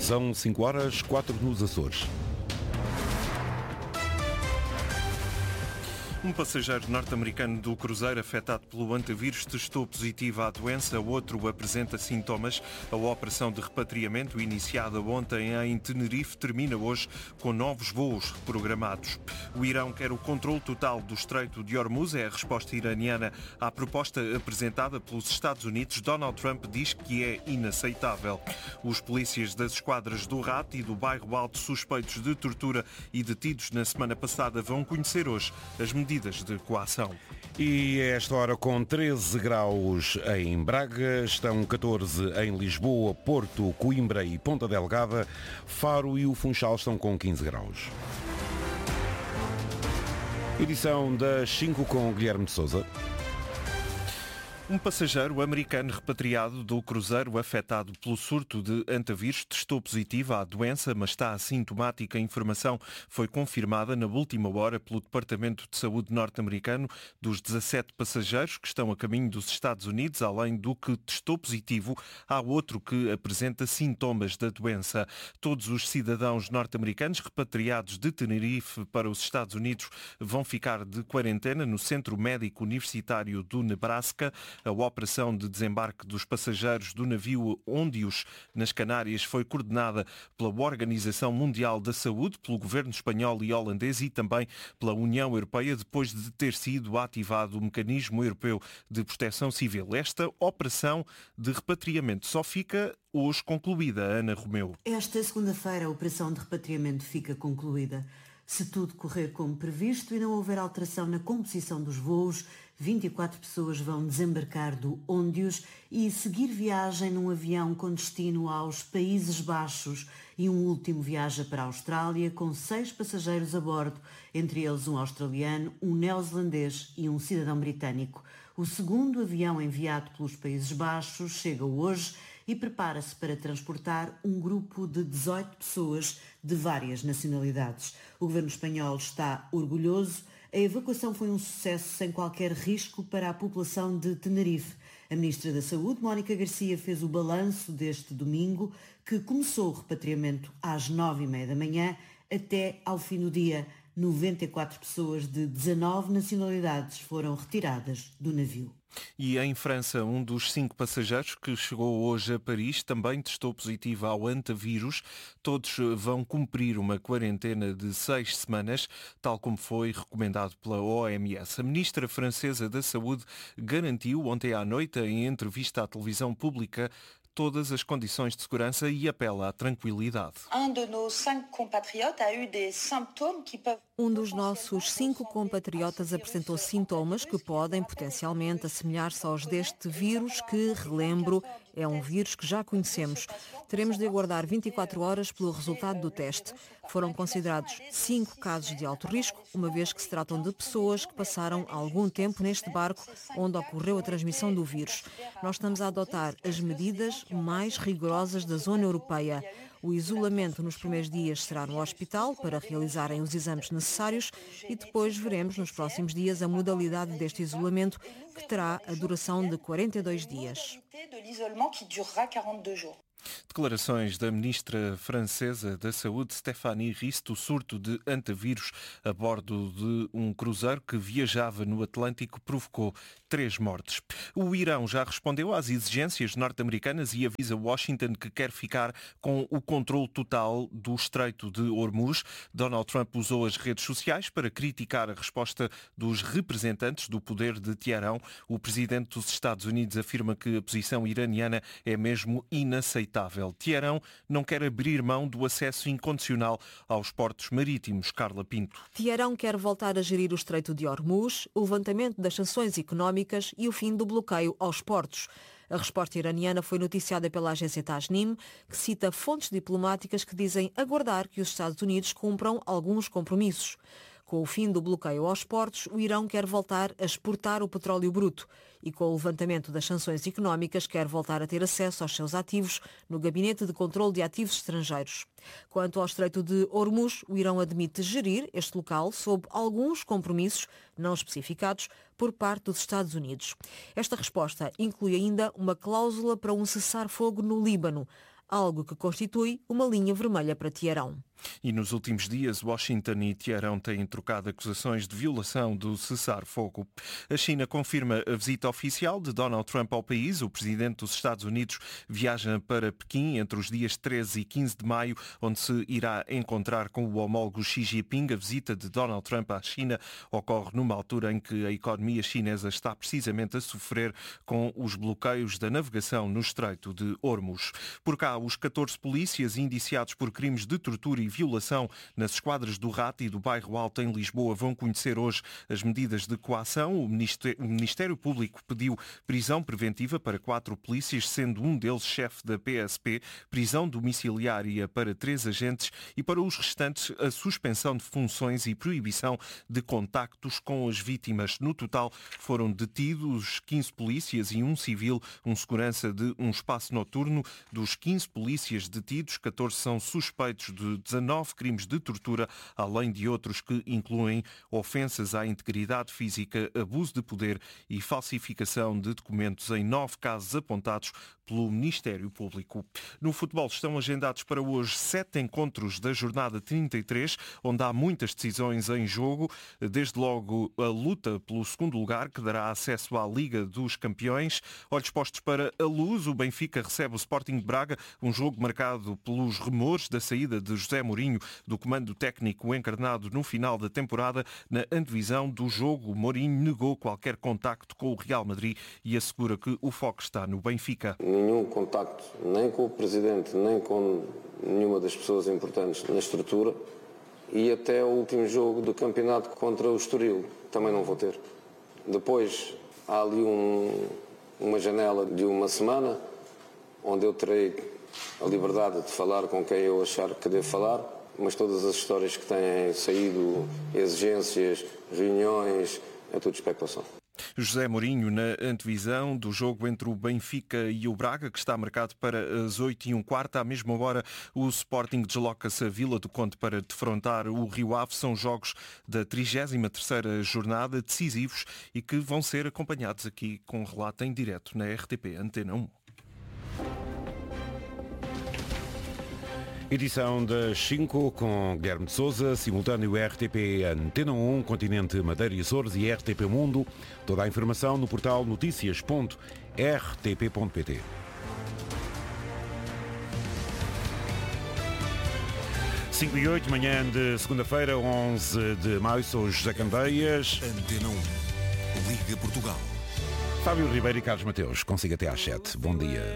São 5h04 nos Açores. Um passageiro norte-americano do cruzeiro afetado pelo antivírus testou positivo à doença, outro apresenta sintomas. A operação de repatriamento, iniciada ontem em Tenerife, termina hoje com novos voos programados. O Irão quer o controle total do Estreito de Hormuz, é a resposta iraniana à proposta apresentada pelos Estados Unidos. Donald Trump diz que é inaceitável. Os polícias das esquadras do RAT e do Bairro Alto, suspeitos de tortura e detidos na semana passada, vão conhecer hoje as medidas de coação. E a esta hora, com 13 graus em Braga, estão 14 em Lisboa, Porto, Coimbra e Ponta Delgada. Faro e o Funchal estão com 15 graus. Edição das 5 com Guilherme de Sousa. Um passageiro americano repatriado do cruzeiro afetado pelo surto de antivírus testou positivo à doença, mas está assintomático. A informação foi confirmada na última hora pelo Departamento de Saúde norte-americano. Dos 17 passageiros que estão a caminho dos Estados Unidos, além do que testou positivo, há outro que apresenta sintomas da doença. Todos os cidadãos norte-americanos repatriados de Tenerife para os Estados Unidos vão ficar de quarentena no Centro Médico Universitário do Nebraska. A operação de desembarque dos passageiros do navio Ondius nas Canárias foi coordenada pela Organização Mundial da Saúde, pelo governo espanhol e holandês e também pela União Europeia, depois de ter sido ativado o Mecanismo Europeu de Proteção Civil. Esta operação de repatriamento só fica hoje concluída, Ana Romeu. Esta segunda-feira a operação de repatriamento fica concluída. Se tudo correr como previsto e não houver alteração na composição dos voos, 24 pessoas vão desembarcar do Ondius e seguir viagem num avião com destino aos Países Baixos, e um último viaja para a Austrália com 6 passageiros a bordo, entre eles um australiano, um neozelandês e um cidadão britânico. O segundo avião enviado pelos Países Baixos chega hoje e prepara-se para transportar um grupo de 18 pessoas de várias nacionalidades. O governo espanhol está orgulhoso. A evacuação foi um sucesso sem qualquer risco para a população de Tenerife. A Ministra da Saúde, Mónica Garcia, fez o balanço deste domingo, que começou o repatriamento às 9h30 da manhã até ao fim do dia. 94 pessoas de 19 nacionalidades foram retiradas do navio. E em França, um dos 5 passageiros que chegou hoje a Paris também testou positivo ao antivírus. Todos vão cumprir uma quarentena de 6 semanas, tal como foi recomendado pela OMS. A ministra francesa da Saúde garantiu ontem à noite, em entrevista à televisão pública, todas as condições de segurança e apela à tranquilidade. Um dos nossos 5 compatriotas apresentou sintomas que podem potencialmente assemelhar-se aos deste vírus, que, relembro, é um vírus que já conhecemos. Teremos de aguardar 24 horas pelo resultado do teste. Foram considerados 5 casos de alto risco, uma vez que se tratam de pessoas que passaram algum tempo neste barco onde ocorreu a transmissão do vírus. Nós estamos a adotar as medidas mais rigorosas da zona europeia. O isolamento nos primeiros dias será no hospital para realizarem os exames necessários e depois veremos nos próximos dias a modalidade deste isolamento, que terá a duração de 42 dias. Declarações da ministra francesa da Saúde, Stéphanie Rist. O surto de antivírus a bordo de um cruzeiro que viajava no Atlântico provocou 3 mortes. O Irão já respondeu às exigências norte-americanas e avisa Washington que quer ficar com o controle total do Estreito de Hormuz. Donald Trump usou as redes sociais para criticar a resposta dos representantes do poder de Teherão. O presidente dos Estados Unidos afirma que a posição iraniana é mesmo inaceitável. Teherão não quer abrir mão do acesso incondicional aos portos marítimos. Carla Pinto. Teherão quer voltar a gerir o Estreito de Hormuz, o levantamento das sanções económicas e o fim do bloqueio aos portos. A resposta iraniana foi noticiada pela agência Tasnim, que cita fontes diplomáticas que dizem aguardar que os Estados Unidos cumpram alguns compromissos. Com o fim do bloqueio aos portos, o Irão quer voltar a exportar o petróleo bruto e, com o levantamento das sanções económicas, quer voltar a ter acesso aos seus ativos no Gabinete de Controlo de Ativos Estrangeiros. Quanto ao Estreito de Hormuz, o Irão admite gerir este local sob alguns compromissos não especificados por parte dos Estados Unidos. Esta resposta inclui ainda uma cláusula para um cessar-fogo no Líbano. algo que constitui uma linha vermelha para Teherão. E nos últimos dias, Washington e Teherão têm trocado acusações de violação do cessar-fogo. A China confirma a visita oficial de Donald Trump ao país. O presidente dos Estados Unidos viaja para Pequim entre os dias 13 e 15 de maio, onde se irá encontrar com o homólogo Xi Jinping. A visita de Donald Trump à China ocorre numa altura em que a economia chinesa está precisamente a sofrer com os bloqueios da navegação no Estreito de Hormuz. Por cá, os 14 polícias indiciados por crimes de tortura e violação nas esquadras do RAT e do Bairro Alto em Lisboa vão conhecer hoje as medidas de coação. O Ministério Público pediu prisão preventiva para 4 polícias, sendo um deles chefe da PSP, prisão domiciliária para 3 agentes e para os restantes a suspensão de funções e proibição de contactos com as vítimas. No total foram detidos 15 polícias e um civil, um segurança de um espaço noturno. Dos 15 polícias detidos, 14 são suspeitos de 19 crimes de tortura, além de outros que incluem ofensas à integridade física, abuso de poder e falsificação de documentos em 9 casos apontados pelo Ministério Público. No futebol estão agendados para hoje 7 encontros da jornada 33, onde há muitas decisões em jogo, desde logo a luta pelo segundo lugar, que dará acesso à Liga dos Campeões. Olhos postos para a Luz, o Benfica recebe o Sporting de Braga, um jogo marcado pelos remores da saída de José Mourinho do comando técnico encarnado no final da temporada. Na antevisão do jogo, Mourinho negou qualquer contacto com o Real Madrid e assegura que o foco está no Benfica. Nenhum contacto, nem com o Presidente, nem com nenhuma das pessoas importantes na estrutura, e até o último jogo do campeonato contra o Estoril também não vou ter. Depois há ali uma janela de uma semana onde eu terei a liberdade de falar com quem eu achar que devo falar, mas todas as histórias que têm saído, exigências, reuniões, é tudo especulação. José Mourinho na antevisão do jogo entre o Benfica e o Braga, que está marcado para as 8h15. À mesma hora, o Sporting desloca-se a Vila do Conde para defrontar o Rio Ave. São jogos da 33ª jornada, decisivos e que vão ser acompanhados aqui com relato em direto na RTP Antena 1. Edição das 5 com Guilherme de Sousa, simultâneo RTP Antena 1, Continente, Madeira e Açores e RTP Mundo. Toda a informação no portal noticias.rtp.pt. Cinco e 8, manhã de segunda-feira, 11 de maio, sou José Candeias. Antena 1, Liga Portugal. Fábio Ribeiro e Carlos Mateus, consigo até às 7. Bom dia.